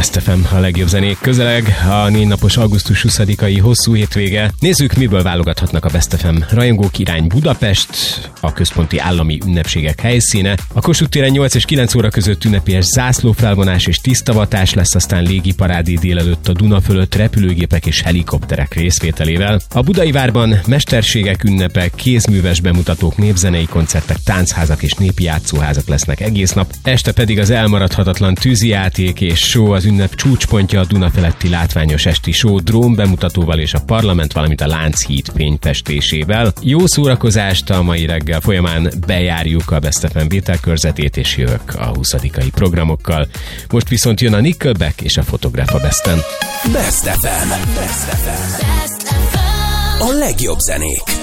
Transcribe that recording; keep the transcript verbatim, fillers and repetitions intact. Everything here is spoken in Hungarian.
Best ef em, a legjobb zenék. Közeleg a négy napos augusztus huszadikai hosszú hétvége. Nézzük, miből válogathatnak a Best ef em rajongók. Irány Budapest, a központi állami ünnepségek helyszíne. A Kossuth téren nyolc és kilenc óra között ünnepélyes zászlófelvonás és tisztavatás lesz, aztán légiparádé délelőtt a Duna fölött repülőgépek és helikopterek részvételével. A Budai Várban mesterségek ünnepek, kézműves bemutatók, népzenei koncertek, táncházak és népi játszóházak lesznek egész nap. Este pedig az elmaradhatatlan tűzijáték és show, az ünnep csúcspontja a Duna feletti látványos esti show drón bemutatóval és a parlament, valamint a Lánchíd fényfestésével. Jó szórakozást a mai reggel folyamán, bejárjuk a Best ef em vételkörzetét és jövök a huszadikai programokkal. Most viszont jön a Nickelback és a Photograph a Besten. Best ef em. Best ef em. A legjobb zenék.